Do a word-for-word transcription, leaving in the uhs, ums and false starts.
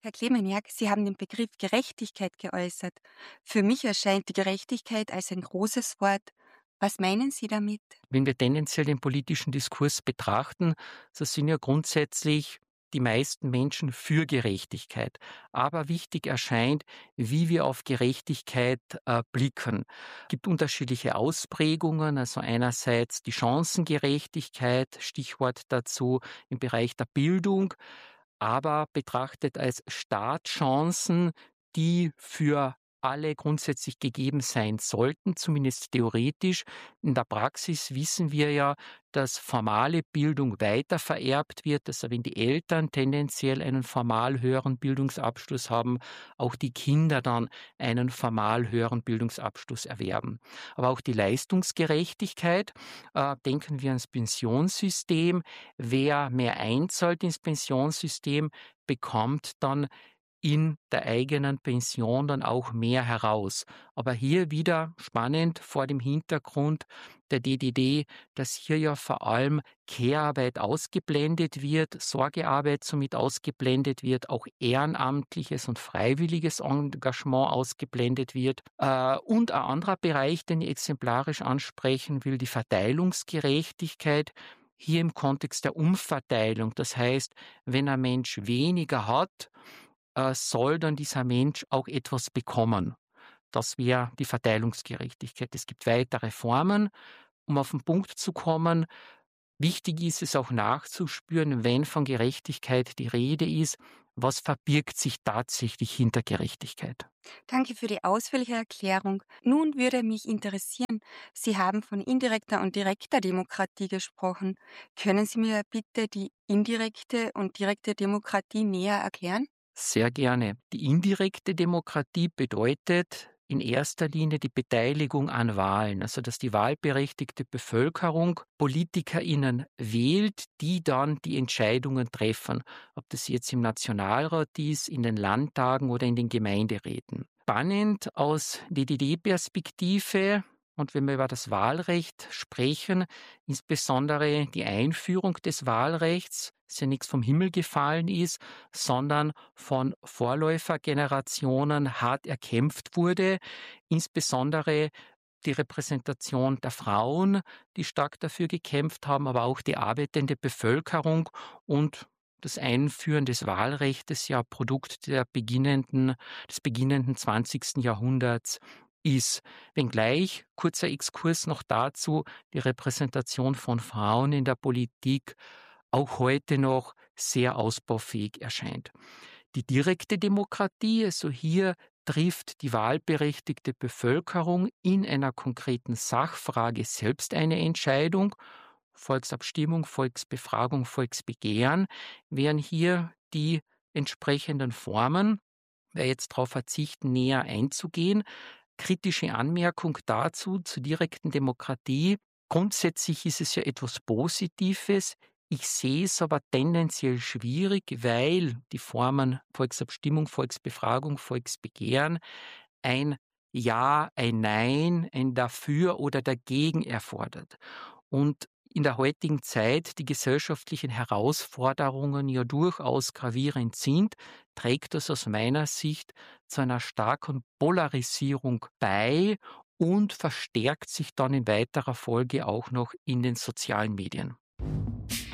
Herr Klemeniak, Sie haben den Begriff Gerechtigkeit geäußert. Für mich erscheint die Gerechtigkeit als ein großes Wort. Was meinen Sie damit? Wenn wir tendenziell den politischen Diskurs betrachten, so sind ja grundsätzlich die meisten Menschen für Gerechtigkeit. Aber wichtig erscheint, wie wir auf Gerechtigkeit äh, blicken. Es gibt unterschiedliche Ausprägungen, also einerseits die Chancengerechtigkeit, Stichwort dazu im Bereich der Bildung, aber betrachtet als Startchancen, die für alle grundsätzlich gegeben sein sollten, zumindest theoretisch. In der Praxis wissen wir ja, dass formale Bildung weitervererbt wird, dass wenn die Eltern tendenziell einen formal höheren Bildungsabschluss haben, auch die Kinder dann einen formal höheren Bildungsabschluss erwerben. Aber auch die Leistungsgerechtigkeit, äh, denken wir ans Pensionssystem. Wer mehr einzahlt ins Pensionssystem, bekommt dann in der eigenen Pension dann auch mehr heraus. Aber hier wieder spannend vor dem Hintergrund der D D D, dass hier ja vor allem Care-Arbeit ausgeblendet wird, Sorgearbeit somit ausgeblendet wird, auch ehrenamtliches und freiwilliges Engagement ausgeblendet wird. Äh, und ein anderer Bereich, den ich exemplarisch ansprechen will, die Verteilungsgerechtigkeit. Hier im Kontext der Umverteilung. Das heißt, wenn ein Mensch weniger hat, äh, soll dann dieser Mensch auch etwas bekommen. Das wäre die Verteilungsgerechtigkeit. Es gibt weitere Formen, um auf den Punkt zu kommen. Wichtig ist es auch nachzuspüren, wenn von Gerechtigkeit die Rede ist, was verbirgt sich tatsächlich hinter Gerechtigkeit. Danke für die ausführliche Erklärung. Nun würde mich interessieren, Sie haben von indirekter und direkter Demokratie gesprochen. Können Sie mir bitte die indirekte und direkte Demokratie näher erklären? Sehr gerne. Die indirekte Demokratie bedeutet in erster Linie die Beteiligung an Wahlen, also dass die wahlberechtigte Bevölkerung PolitikerInnen wählt, die dann die Entscheidungen treffen, ob das jetzt im Nationalrat ist, in den Landtagen oder in den Gemeinderäten. Spannend aus D D D-Perspektive. Und wenn wir über das Wahlrecht sprechen, insbesondere die Einführung des Wahlrechts, das ja nichts vom Himmel gefallen ist, sondern von Vorläufergenerationen hart erkämpft wurde, insbesondere die Repräsentation der Frauen, die stark dafür gekämpft haben, aber auch die arbeitende Bevölkerung und das Einführen des Wahlrechts ja Produkt der beginnenden, des beginnenden zwanzigsten Jahrhunderts ist. Wenngleich, kurzer Exkurs noch dazu, die Repräsentation von Frauen in der Politik auch heute noch sehr ausbaufähig erscheint. Die direkte Demokratie, also hier trifft die wahlberechtigte Bevölkerung in einer konkreten Sachfrage selbst eine Entscheidung. Volksabstimmung, Volksbefragung, Volksbegehren wären hier die entsprechenden Formen. Ich werde jetzt darauf verzichten, näher einzugehen. Kritische Anmerkung dazu, zur direkten Demokratie. Grundsätzlich ist es ja etwas Positives. Ich sehe es aber tendenziell schwierig, weil die Formen Volksabstimmung, Volksbefragung, Volksbegehren ein Ja, ein Nein, ein Dafür oder Dagegen erfordert. Und in der heutigen Zeit die gesellschaftlichen Herausforderungen ja durchaus gravierend sind, trägt das aus meiner Sicht zu einer starken Polarisierung bei und verstärkt sich dann in weiterer Folge auch noch in den sozialen Medien.